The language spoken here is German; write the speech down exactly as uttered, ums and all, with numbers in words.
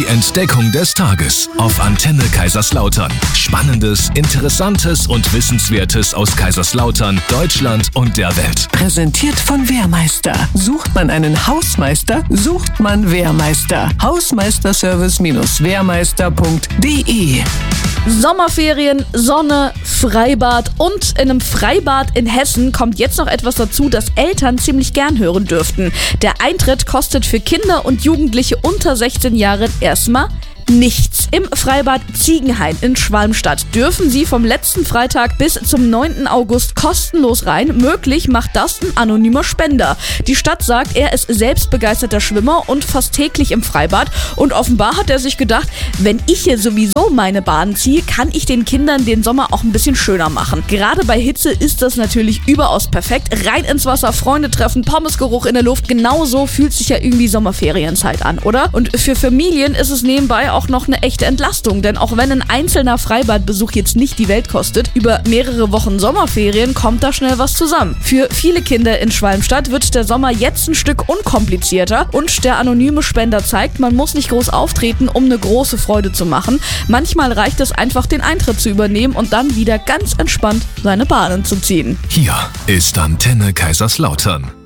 Entdeckung des Tages auf Antenne Kaiserslautern. Spannendes, Interessantes und Wissenswertes aus Kaiserslautern, Deutschland und der Welt. Präsentiert von Wehrmeister. Sucht man einen Hausmeister, sucht man Wehrmeister. Hausmeisterservice Wehrmeister punkt de. Sommerferien, Sonne, Freibad und in einem Freibad in Hessen kommt jetzt noch etwas dazu, das Eltern ziemlich gern hören dürften. Der Eintritt kostet für Kinder und Jugendliche unter sechzehn Jahren erstmal nichts. Im Freibad Ziegenhain in Schwalmstadt dürfen Sie vom letzten Freitag bis zum neunten August kostenlos rein. Möglich macht das ein anonymer Spender. Die Stadt sagt, er ist selbst begeisterter Schwimmer und fast täglich im Freibad. Und offenbar hat er sich gedacht, wenn ich hier sowieso meine Bahnen ziehe, kann ich den Kindern den Sommer auch ein bisschen schöner machen. Gerade bei Hitze ist das natürlich überaus perfekt. Rein ins Wasser, Freunde treffen, Pommesgeruch in der Luft. Genauso fühlt sich ja irgendwie Sommerferienzeit an, oder? Und für Familien ist es nebenbei auch auch noch eine echte Entlastung, denn auch wenn ein einzelner Freibadbesuch jetzt nicht die Welt kostet, über mehrere Wochen Sommerferien kommt da schnell was zusammen. Für viele Kinder in Schwalmstadt wird der Sommer jetzt ein Stück unkomplizierter und der anonyme Spender zeigt, man muss nicht groß auftreten, um eine große Freude zu machen. Manchmal reicht es einfach, den Eintritt zu übernehmen und dann wieder ganz entspannt seine Bahnen zu ziehen. Hier ist Antenne Kaiserslautern.